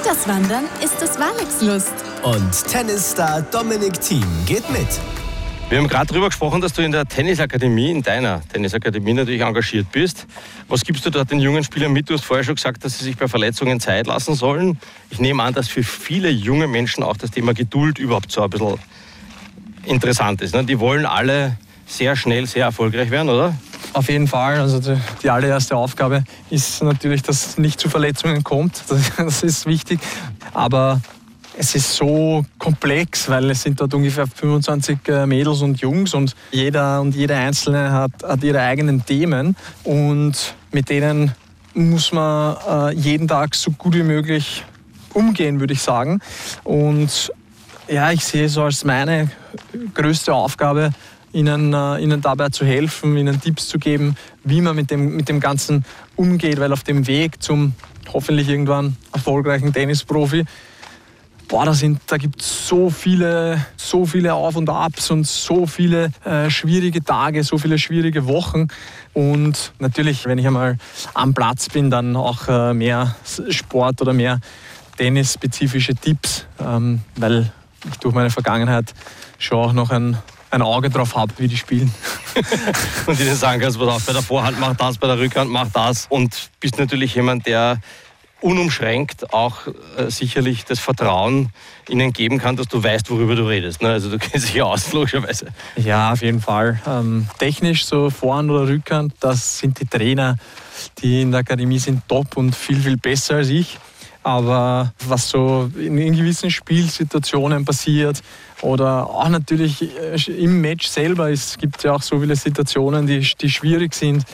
Das Wandern ist des Walex Lust. Und Tennisstar Dominic Thiem geht mit. Wir haben gerade darüber gesprochen, dass du in der Tennisakademie, in deiner Tennisakademie natürlich engagiert bist. Was gibst du dort den jungen Spielern mit? Du hast vorher schon gesagt, dass sie sich bei Verletzungen Zeit lassen sollen. Ich nehme an, dass für viele junge Menschen auch das Thema Geduld überhaupt so ein bisschen interessant ist. Die wollen alle sehr schnell, sehr erfolgreich werden, oder? Auf jeden Fall. Also die allererste Aufgabe ist natürlich, dass es nicht zu Verletzungen kommt. Das ist wichtig. Aber es ist so komplex, weil es sind dort ungefähr 25 Mädels und Jungs und jeder Einzelne hat ihre eigenen Themen und mit denen muss man jeden Tag so gut wie möglich umgehen, würde ich sagen. Und ja, ich sehe es so als meine größte Aufgabe, ihnen dabei zu helfen, ihnen Tipps zu geben, wie man mit dem Ganzen umgeht, weil auf dem Weg zum hoffentlich irgendwann erfolgreichen Tennisprofi, da gibt es so viele Auf und Abs und so viele schwierige Tage, so viele schwierige Wochen. Und natürlich, wenn ich einmal am Platz bin, dann auch mehr Sport oder mehr tennisspezifische Tipps, weil ich durch meine Vergangenheit schon auch noch ein Auge drauf habe, wie die spielen. Und ihnen sagen kannst, pass auf, bei der Vorhand mach das, bei der Rückhand mach das. Und bist natürlich jemand, der unumschränkt auch sicherlich das Vertrauen ihnen geben kann, dass du weißt, worüber du redest. Also du kennst dich ja aus, logischerweise. Ja, auf jeden Fall. Technisch, so Vorhand oder Rückhand, das sind die Trainer, die in der Akademie sind, top und viel, viel besser als ich. Aber was so in gewissen Spielsituationen passiert oder auch natürlich im Match selber, es gibt ja auch so viele Situationen, die schwierig sind,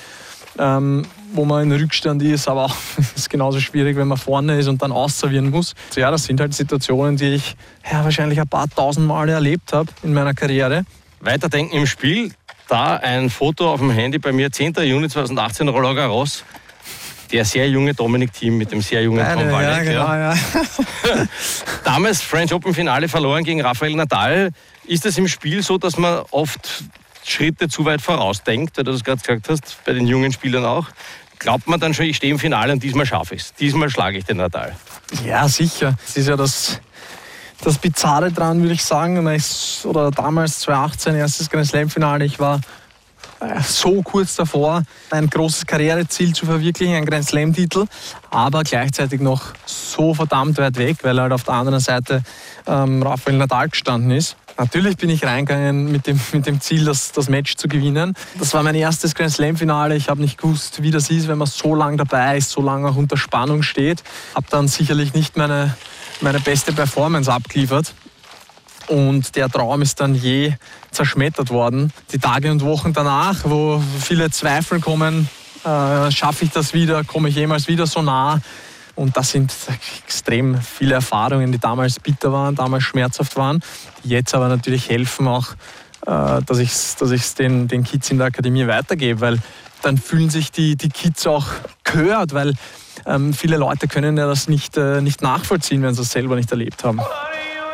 wo man in Rückstand ist, aber auch ist genauso schwierig, wenn man vorne ist und dann ausservieren muss. Ja, das sind halt Situationen, die ich wahrscheinlich ein paar tausend Male erlebt habe in meiner Karriere. Weiterdenken im Spiel, da ein Foto auf dem Handy bei mir, 10. Juni 2018, Roland Garros. Der sehr junge Dominic Thiem mit dem sehr jungen Tom Walex. Ja. Damals French Open Finale verloren gegen Rafael Nadal. Ist es im Spiel so, dass man oft Schritte zu weit vorausdenkt, weil du das gerade gesagt hast, bei den jungen Spielern auch? Glaubt man dann schon, ich stehe im Finale und diesmal schaffe ich es? Diesmal schlage ich den Nadal? Ja, sicher. Es ist ja das Bizarre dran, würde ich sagen. Oder damals 2018, erstes Grand Slam-Finale. Ich war so kurz davor, ein großes Karriereziel zu verwirklichen, ein Grand Slam-Titel, aber gleichzeitig noch so verdammt weit weg, weil halt auf der anderen Seite Rafael Nadal gestanden ist. Natürlich bin ich reingegangen mit dem Ziel, das Match zu gewinnen. Das war mein erstes Grand Slam-Finale. Ich habe nicht gewusst, wie das ist, wenn man so lange dabei ist, so lange auch unter Spannung steht. Habe dann sicherlich nicht meine beste Performance abgeliefert. Und der Traum ist dann zerschmettert worden. Die Tage und Wochen danach, wo viele Zweifel kommen, schaffe ich das wieder, komme ich jemals wieder so nah? Und das sind extrem viele Erfahrungen, die damals bitter waren, damals schmerzhaft waren, die jetzt aber natürlich helfen auch, dass ich es den Kids in der Akademie weitergebe, weil dann fühlen sich die Kids auch gehört, weil viele Leute können ja das nicht nachvollziehen, wenn sie es selber nicht erlebt haben.